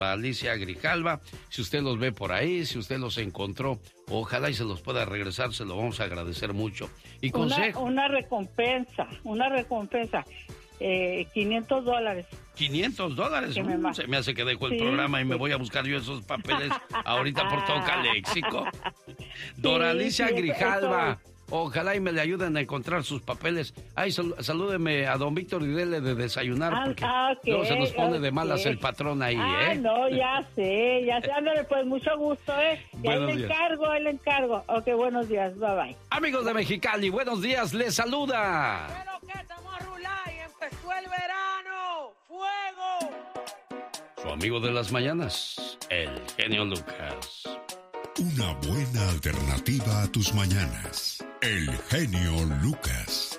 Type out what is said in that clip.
Alicia Grijalva. Si usted los ve por ahí, si usted los encontró, ojalá y se los pueda regresar, se lo vamos a agradecer mucho. Y consejo. Una recompensa. $500. $500. Se me hace que dejo el programa y me voy a buscar yo esos papeles ahorita por todo Caléxico. Dora Alicia Grijalva. Ojalá y me le ayuden a encontrar sus papeles. Ay, salúdeme a don Víctor y dele de desayunar, porque luego se nos pone de malas el patrón ahí, No, ya sé. Ándale, pues, mucho gusto, Y ahí le encargo. Ok, buenos días, bye bye. Amigos de Mexicali, buenos días, les saluda. Pero que estamos a rular y empezó el verano. ¡Fuego! Su amigo de las mañanas, el genio Lucas. Una buena alternativa a tus mañanas. El genio Lucas.